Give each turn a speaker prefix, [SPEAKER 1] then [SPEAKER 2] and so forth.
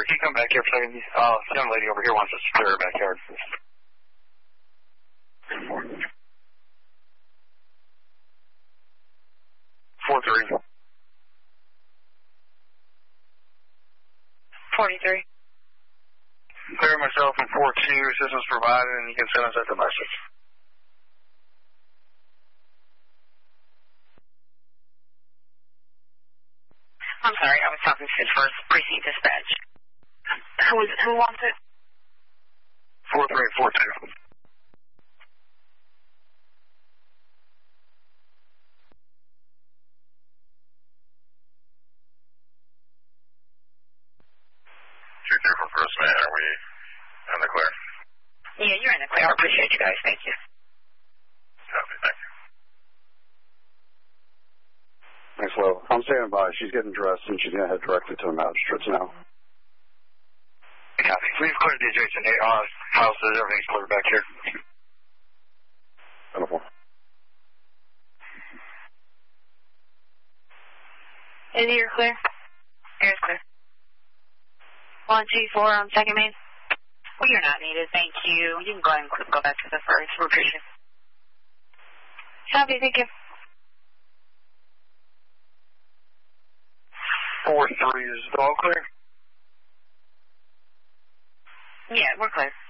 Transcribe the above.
[SPEAKER 1] can you come back here for a second? Young lady over here wants us to clear her backyard. 4-3.
[SPEAKER 2] 43.
[SPEAKER 1] Clear myself from 4-2. Assistance provided, and you can send us at the message.
[SPEAKER 2] I'm sorry, I was talking to the first precinct dispatch. Who wants it?
[SPEAKER 1] 4-3, 4-2. For first man, are we in the clear?
[SPEAKER 2] Yeah, you're in the clear. I appreciate you guys. Thank you.
[SPEAKER 1] Copy, thank you.
[SPEAKER 3] Thanks, Will. I'm standing by. She's getting dressed, and she's going to head directly to the magistrates now.
[SPEAKER 1] Copy. We've cleared the adjacent houses. Everything's clear back here.
[SPEAKER 3] Wonderful.
[SPEAKER 2] Andy, you're clear? Air's clear. 124 on second main. Well, you're not needed. Thank you. You can go ahead and go back to the first. We appreciate it. Copy. Thank you.
[SPEAKER 1] 4-3 is all clear?
[SPEAKER 2] Yeah, we're clear.